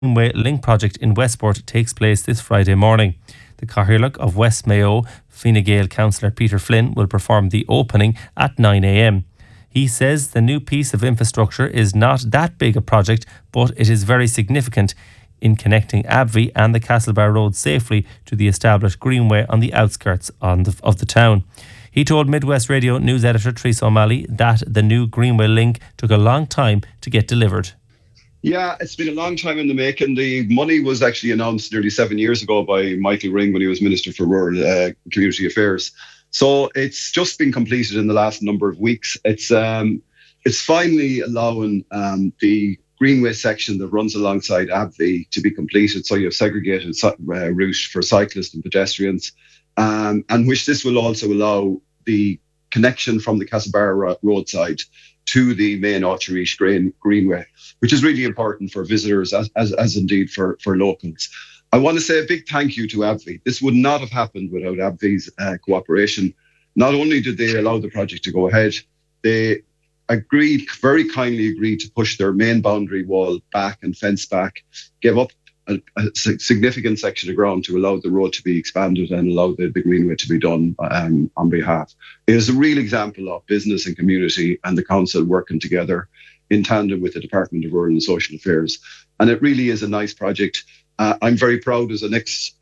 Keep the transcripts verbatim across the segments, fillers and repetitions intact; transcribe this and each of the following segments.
Greenway Link project in Westport takes place this Friday morning. The Cathaoirleach of West Mayo, Fine Gael councillor Peter Flynn, will perform the opening at nine a m. He says the new piece of infrastructure is not that big a project, but it is very significant in connecting Abbey and the Castlebar Road safely to the established Greenway on the outskirts on the, of the town. He told Midwest Radio News editor Teresa O'Malley that the new Greenway link took a long time to get delivered. Yeah, it's been a long time in the making. The money was actually announced nearly seven years ago by Michael Ring when he was Minister for Rural uh, Community Affairs. So it's just been completed in the last number of weeks. It's um, it's finally allowing um, the Greenway section that runs alongside Abbey to be completed. So you have segregated uh, route for cyclists and pedestrians, um, and which this will also allow the connection from the Castlebar roadside to the main Áitirísh Green, Greenway, which is really important for visitors as, as, as indeed for, for locals. I want to say a big thank you to Abbey. This would not have happened without Abbey's uh, cooperation. Not only did they allow the project to go ahead, they agreed, very kindly agreed to push their main boundary wall back and fence back, give up a, a significant section of ground to allow the road to be expanded and allow the, the Greenway to be done um, on behalf. It is a real example of business and community and the council working together in tandem with the Department of Rural and Social Affairs. And it really is a nice project. Uh, I'm very proud as an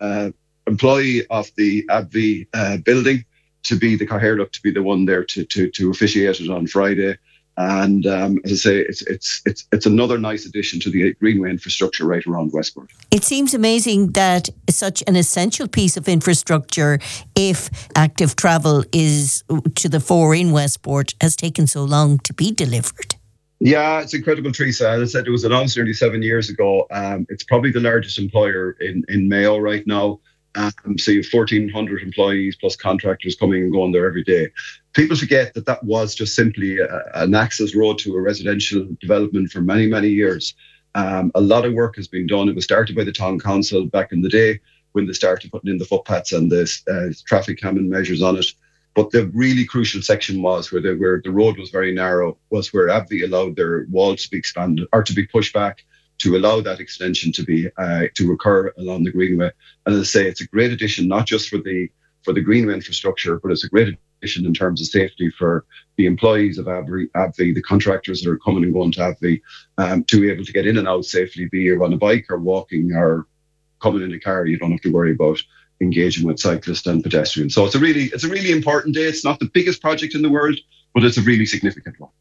ex-employee uh, of the Abbey uh, building to be the Cathaoirleach, to be the one there to, to, to officiate it on Friday. And um, as I say, it's it's it's it's another nice addition to the Greenway infrastructure right around Westport. It seems amazing that such an essential piece of infrastructure, if active travel is to the fore in Westport, has taken so long to be delivered. Yeah, it's incredible, Teresa. As I said, it was announced nearly seven years ago. Um, it's probably the largest employer in, in Mayo right now. Um, so you have fourteen hundred employees plus contractors coming and going there every day. People forget that that was just simply a, an access road to a residential development for many, many years. Um, a lot of work has been done. It was started by the town council back in the day when they started putting in the footpaths and the uh, traffic calming measures on it. But the really crucial section was where the, where the road was very narrow, was where Abbey allowed their walls to be expanded or to be pushed back to allow that extension to be uh, to occur along the Greenway. And as I say, it's a great addition, not just for the for the Greenway infrastructure, but it's a great addition in terms of safety for the employees of Abbey, Abbey the contractors that are coming and going to Abbey, um, to be able to get in and out safely, be you on a bike or walking or coming in a car. You don't have to worry about engaging with cyclists and pedestrians. So it's a really it's a really important day. It's not the biggest project in the world, but it's a really significant one.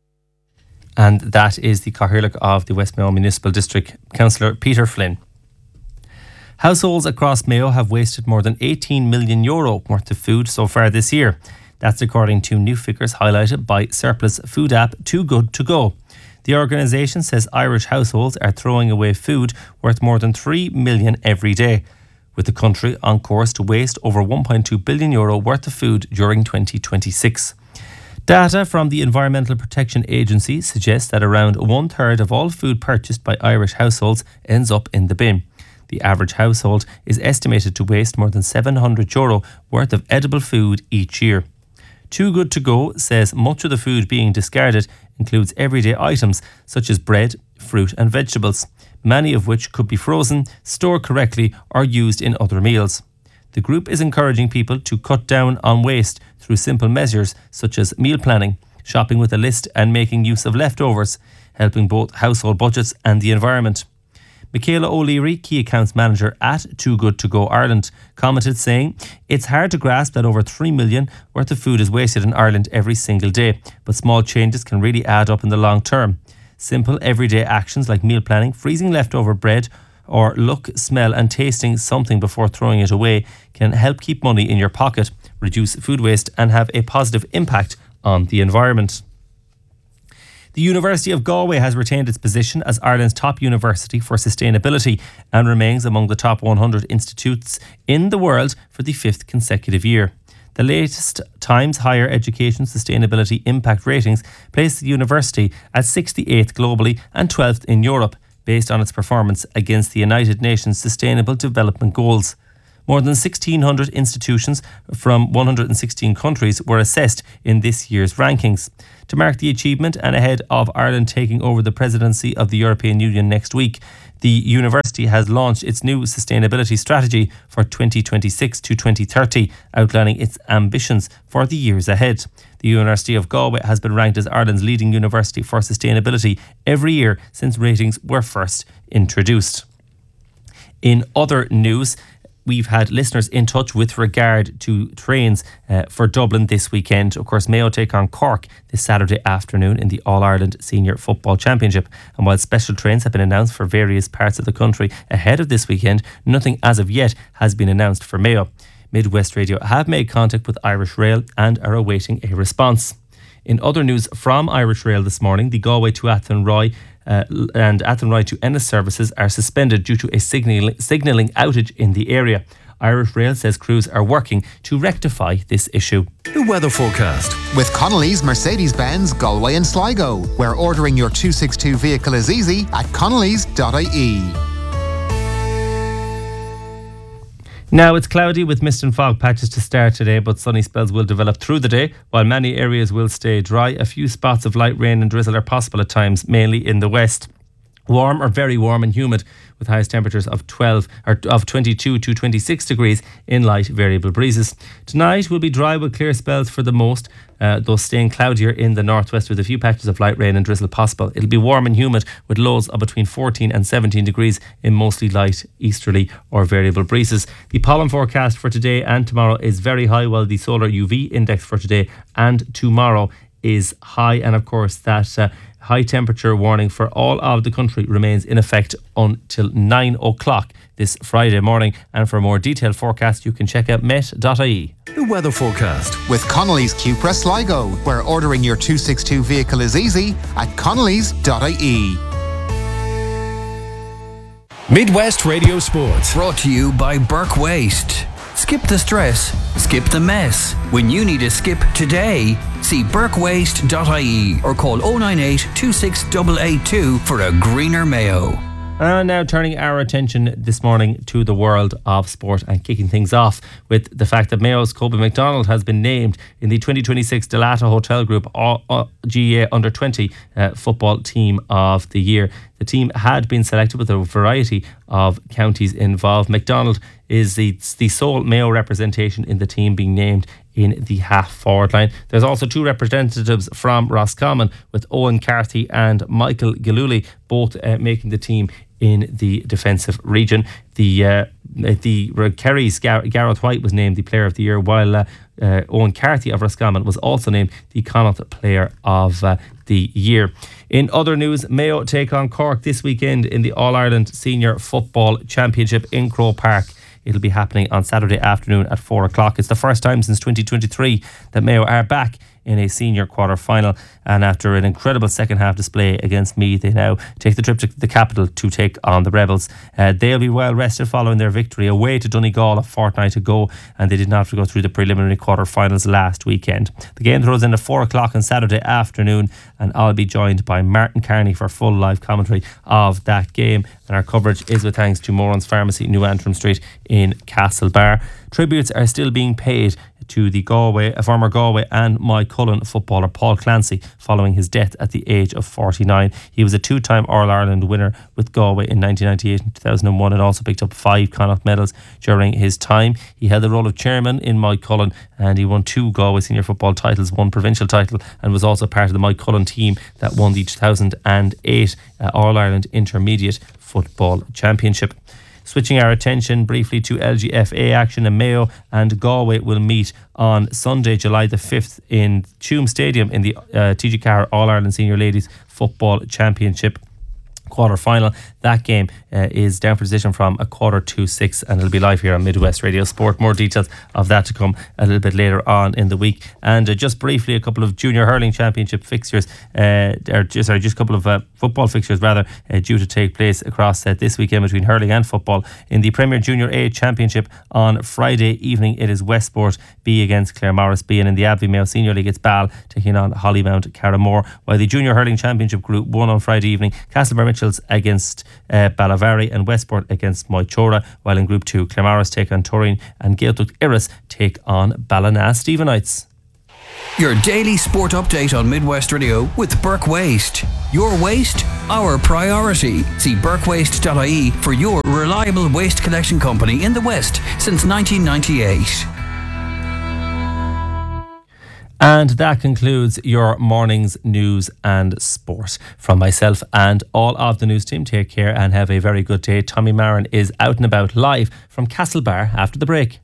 And that is the Cathaoirleach of the West Mayo Municipal District, Councillor Peter Flynn. Households across Mayo have wasted more than eighteen million euro worth of food so far this year. That's according to new figures highlighted by surplus food app Too Good To Go. The organisation says Irish households are throwing away food worth more than three million every day, with the country on course to waste over one point two billion euro worth of food during twenty twenty-six. Data from the Environmental Protection Agency suggests that around one third of all food purchased by Irish households ends up in the bin. The average household is estimated to waste more than seven hundred euro worth of edible food each year. Too Good To Go says much of the food being discarded includes everyday items such as bread, fruit and vegetables, many of which could be frozen, stored correctly or used in other meals. The group is encouraging people to cut down on waste through simple measures such as meal planning, shopping with a list and making use of leftovers, helping both household budgets and the environment. Michaela O'Leary, Key Accounts Manager at Too Good To Go Ireland, commented saying, "It's hard to grasp that over three million worth of food is wasted in Ireland every single day, but small changes can really add up in the long term. Simple everyday actions like meal planning, freezing leftover bread, or look, smell and tasting something before throwing it away can help keep money in your pocket, reduce food waste and have a positive impact on the environment." The University of Galway has retained its position as Ireland's top university for sustainability and remains among the top one hundred institutes in the world for the fifth consecutive year. The latest Times Higher Education Sustainability Impact Ratings placed the university at sixty-eighth globally and twelfth in Europe, based on its performance against the United Nations Sustainable Development Goals. More than sixteen hundred institutions from one hundred sixteen countries were assessed in this year's rankings. To mark the achievement and ahead of Ireland taking over the presidency of the European Union next week, the university has launched its new sustainability strategy for twenty twenty-six to twenty thirty, outlining its ambitions for the years ahead. The University of Galway has been ranked as Ireland's leading university for sustainability every year since ratings were first introduced. In other news, we've had listeners in touch with regard to trains uh, for Dublin this weekend. Of course, Mayo take on Cork this Saturday afternoon in the All-Ireland Senior Football Championship. And while special trains have been announced for various parts of the country ahead of this weekend, nothing as of yet has been announced for Mayo. Midwest Radio have made contact with Irish Rail and are awaiting a response. In other news from Irish Rail this morning, the Galway to Athenry Uh, and Athenry to Ennis services are suspended due to a signalling, signalling outage in the area. Irish Rail says crews are working to rectify this issue. The weather forecast with Connolly's Mercedes-Benz Galway and Sligo, where ordering your two sixty-two vehicle is easy at connellys dot I E. Now it's cloudy with mist and fog patches to start today, but sunny spells will develop through the day, while many areas will stay dry. A few spots of light rain and drizzle are possible at times, mainly in the west. Warm or very warm and humid, with highest temperatures of twelve or of twenty-two to twenty-six degrees in light variable breezes. Tonight will be dry with clear spells for the most, uh, though staying cloudier in the northwest with a few patches of light rain and drizzle possible. It'll be warm and humid with lows of between fourteen and seventeen degrees in mostly light easterly or variable breezes. The pollen forecast for today and tomorrow is very high, while the solar U V index for today and tomorrow is high, and of course that uh, high temperature warning for all of the country remains in effect until nine o'clock this Friday morning. And for a more detailed forecast, you can check out met dot I E. The weather forecast with Connolly's Cupra Sligo, where ordering your two sixty-two vehicle is easy at connellys dot I E. Midwest Radio Sports, brought to you by Burke Waste. Skip the stress, skip the mess. When you need a skip today, see burke waste dot I E or call oh nine eight, two six eight eight two for a greener Mayo. And now turning our attention this morning to the world of sport and kicking things off with the fact that Mayo's Kobe McDonald has been named in the twenty twenty-six Delata Hotel Group G A A Under twenty uh, Football Team of the Year. The team had been selected with a variety of counties involved. McDonald is the, the sole Mayo representation in the team, being named in the half-forward line. There's also two representatives from Roscommon, with Owen Carthy and Michael Gillooly both uh, making the team in the defensive region. The uh, the uh, Kerry's Gar- Gareth White was named the Player of the Year, while uh, uh, Owen Carthy of Roscommon was also named the Connacht Player of uh, the Year. In other news, Mayo take on Cork this weekend in the All-Ireland Senior Football Championship in Croke Park. It'll be happening on Saturday afternoon at four o'clock. It's the first time since twenty twenty-three that Mayo are back in a senior quarter-final, and after an incredible second half display against Meath, they now take the trip to the capital to take on the Rebels. Uh, they'll be well rested following their victory away to Donegal a fortnight ago, and they did not have to go through the preliminary quarter-finals last weekend. The game throws in at four o'clock on Saturday afternoon, and I'll be joined by Martin Carney for full live commentary of that game, and our coverage is with thanks to Moran's Pharmacy, New Antrim Street in Castlebar. Tributes are still being paid to the Galway, a former Galway and Moycullen footballer Paul Clancy following his death at the age of forty-nine. He was a two-time All-Ireland winner with Galway in nineteen ninety-eight and two thousand one, and also picked up five Connacht medals during his time. He held the role of chairman in Moycullen, and he won two Galway senior football titles, one provincial title, and was also part of the Moycullen team that won the two thousand eight uh, All-Ireland Intermediate Football Championship. Switching our attention briefly to L G F A action, and Mayo and Galway will meet on Sunday, July the fifth in Tuam Stadium in the uh, T G Carr All-Ireland Senior Ladies Football Championship quarter-final. That game uh, is down for decision from a quarter to six, and it'll be live here on Midwest Radio Sport. More details of that to come a little bit later on in the week. And uh, just briefly, a couple of junior hurling championship fixtures, uh, or just, sorry, just a couple of uh, football fixtures rather, uh, due to take place across uh, this weekend between hurling and football. In the Premier Junior A Championship on Friday evening, it is Westport B against Claremorris B, and in the Abbey Mayo Senior League, it's Ball taking on Hollymount Carramore. While the Junior Hurling Championship Group one on Friday evening, Castlebar Mitchells against uh, Ballavari and Westport against Moychora, while in Group two, Claremorris take on Turin and Gaeltacht Iris take on Ballina Stephenites. Your daily sport update on Midwest Radio with Burke Waste. Your waste, our priority. See burke waste dot I E for your reliable waste collection company in the West since nineteen ninety-eight. And that concludes your morning's news and sport. From myself and all of the news team, take care and have a very good day. Tommy Marin is out and about live from Castlebar after the break.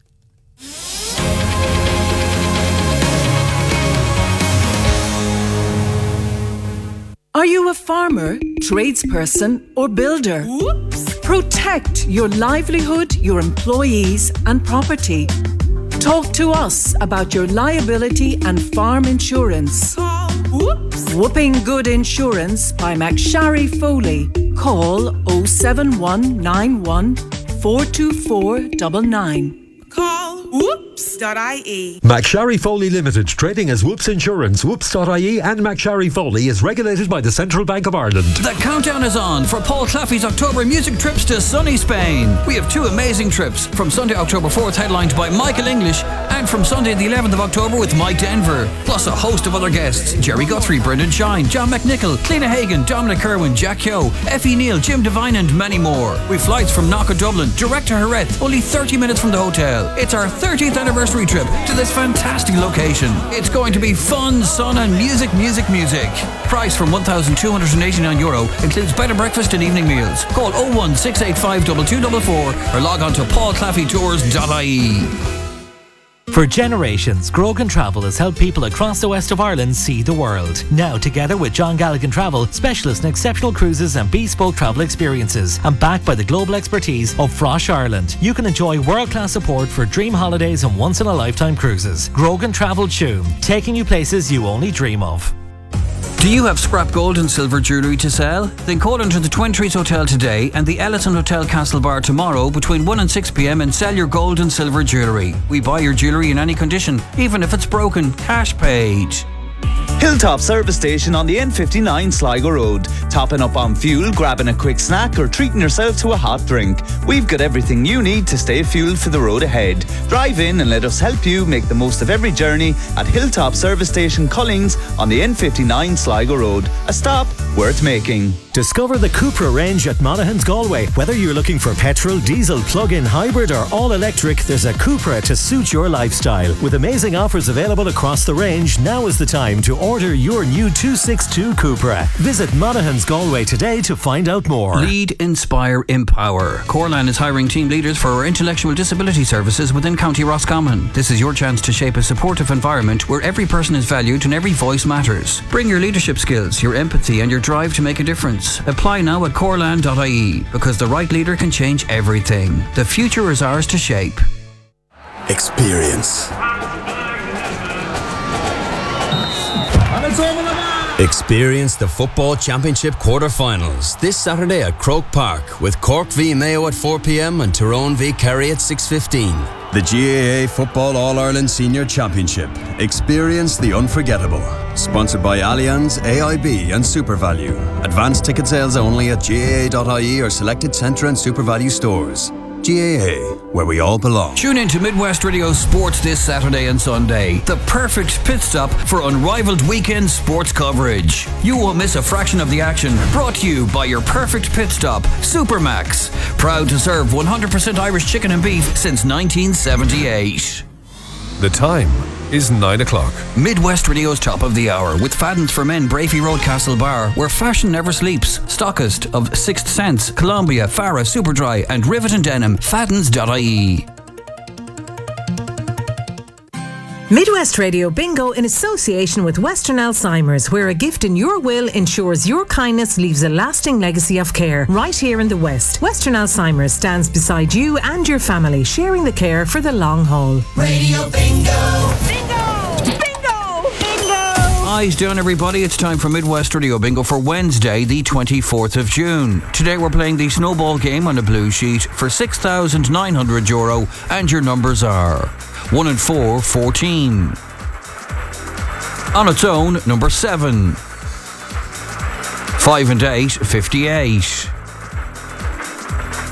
Are you a farmer, tradesperson or builder? Oops. Protect your livelihood, your employees and property. Talk to us about your liability and farm insurance. Oops. Whooping Good Insurance by McSharry Foley. Call oh seven one nine one, four two four nine nine. Call whoops dot I E. McSharry Foley Limited, trading as Whoops Insurance. Whoops dot I E and McSharry Foley is regulated by the Central Bank of Ireland. The countdown is on for Paul Claffey's October music trips to sunny Spain. We have two amazing trips, from Sunday, October fourth, headlined by Michael English, and from Sunday the eleventh of October with Mike Denver, plus a host of other guests: Jerry Guthrie, Brendan Shine, John McNichol, Cliona Hagan, Dominic Kerwin, Jack Yo, Effie Neal, Jim Devine and many more. With flights from Knock Dublin direct to Jerez, only thirty minutes from the hotel. It's our thirtieth anniversary trip to this fantastic location. It's going to be fun, sun and music, music, music. Price from one thousand two hundred eighty-nine euro, includes bed and breakfast and evening meals. Call oh one six eight five two two four four or log on to paul claffey tours dot I E. For generations, Grogan Travel has helped people across the west of Ireland see the world. Now, together with John Galligan Travel, specialists in exceptional cruises and bespoke travel experiences, and backed by the global expertise of Frosh Ireland, you can enjoy world-class support for dream holidays and once-in-a-lifetime cruises. Grogan Travel Tuam, taking you places you only dream of. Do you have scrap gold and silver jewellery to sell? Then call into the Twin Trees Hotel today and the Ellison Hotel Castlebar tomorrow between one and six p.m. and sell your gold and silver jewellery. We buy your jewellery in any condition, even if it's broken, cash paid. Hilltop Service Station on the N fifty-nine Sligo Road. Topping up on fuel, grabbing a quick snack or treating yourself to a hot drink. We've got everything you need to stay fueled for the road ahead. Drive in and let us help you make the most of every journey at Hilltop Service Station Cullings on the N fifty-nine Sligo Road. A stop worth making. Discover the Cupra range at Monaghan's Galway. Whether you're looking for petrol, diesel, plug-in, hybrid or all-electric, there's a Cupra to suit your lifestyle. With amazing offers available across the range, now is the time to order your new two sixty-two Cupra. Visit Monaghan's Galway today to find out more. Lead, inspire, empower. Corlan is hiring team leaders for our intellectual disability services within County Roscommon. This is your chance to shape a supportive environment where every person is valued and every voice matters. Bring your leadership skills, your empathy and your drive to make a difference. Apply now at corlan dot I E, because the right leader can change everything. The future is ours to shape. Experience. Experience the Football Championship quarter-finals this Saturday at Croke Park with Cork v Mayo at four p.m. and Tyrone v Kerry at six fifteen. The G A A Football All-Ireland Senior Championship. Experience the unforgettable. Sponsored by Allianz, A I B and SuperValue. Advanced ticket sales only at G A A dot I E or selected Centre and SuperValue stores. G A A, where we all belong. Tune in to Midwest Radio Sports this Saturday and Sunday. The perfect pit stop for unrivaled weekend sports coverage. You won't miss a fraction of the action. Brought to you by your perfect pit stop, Supermax. Proud to serve one hundred percent Irish chicken and beef since nineteen seventy-eight. The time is nine o'clock. Midwest Radio's top of the hour with Fadden's for Men, Brafey Road, Castlebar, where fashion never sleeps. Stockist of Sixth Sense, Columbia, Farah, Superdry and Rivet and Denim. Faddens dot I E. Midwest Radio Bingo in association with Western Alzheimer's, where a gift in your will ensures your kindness leaves a lasting legacy of care. Right here in the West, Western Alzheimer's stands beside you and your family, sharing the care for the long haul. Radio Bingo! Bingo! Bingo! Bingo! Eyes down, everybody. It's time for Midwest Radio Bingo for Wednesday, the twenty-fourth of June. Today we're playing the snowball game on a blue sheet for six thousand nine hundred euro, and your numbers are one and four, fourteen. On its own, number seven. Five and eight, fifty-eight.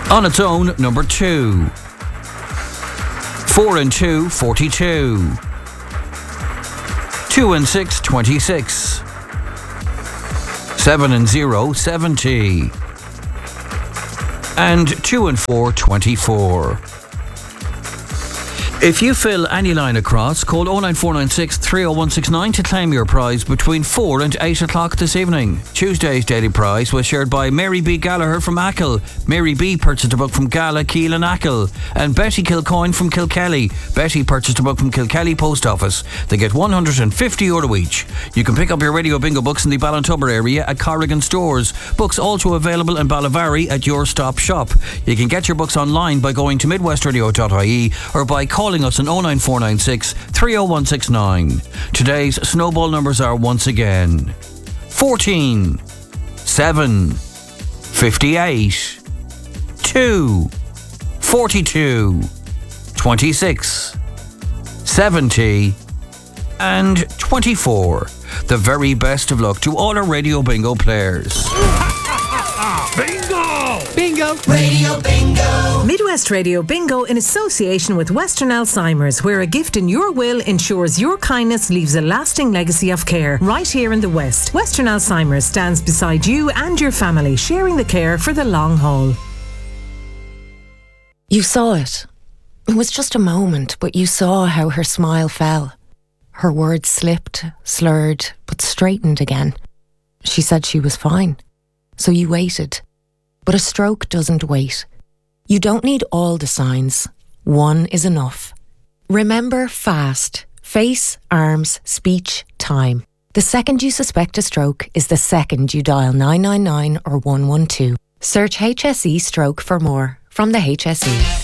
On its own, number two. Four and two, forty-two. Two and six, twenty-six. Seven and zero, seventy. And two and four, twenty-four. If you fill any line across, call oh nine four nine six, three oh one six nine to claim your prize between four and eight o'clock this evening. Tuesday's daily prize was shared by Mary B. Gallagher from Achill. Mary B. purchased a book from Gala, Keele and Achill. And Betty Kilcoyne from Kilkelly. Betty purchased a book from Kilkelly Post Office. They get one hundred fifty euro each. You can pick up your Radio Bingo books in the Ballintubber area at Corrigan Stores. Books also available in Ballavary at Your Stop Shop. You can get your books online by going to midwest radio dot I E or by calling calling us on oh nine four nine six, three oh one six nine. Today's snowball numbers are once again fourteen, seven, fifty-eight, two, forty-two, twenty-six, seventy and twenty-four. The very best of luck to all our Radio Bingo players. Bingo! Bingo! Radio Bingo! Midwest Radio Bingo in association with Western Alzheimer's, where a gift in your will ensures your kindness leaves a lasting legacy of care. Right here in the West, Western Alzheimer's stands beside you and your family, sharing the care for the long haul. You saw it. It was just a moment, but you saw how her smile fell. Her words slipped, slurred, but straightened again. She said she was fine. So you waited. But a stroke doesn't wait. You don't need all the signs. One is enough. Remember FAST. Face, arms, speech, time. The second you suspect a stroke is the second you dial nine nine nine or one one two. Search H S E Stroke for more from the H S E.